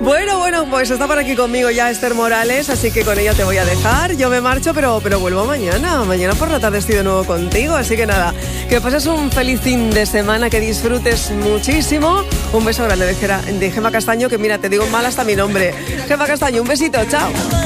Bueno, pues está por aquí conmigo ya Esther Morales, así que con ella te voy a dejar. Yo me marcho, pero vuelvo mañana. Mañana por la tarde estoy de nuevo contigo, así que nada, que pases un feliz fin de semana, que disfrutes muchísimo. Un beso grande de Gema Castaño, que mira, te digo mal hasta mi nombre. Gema Castaño, un besito, chao.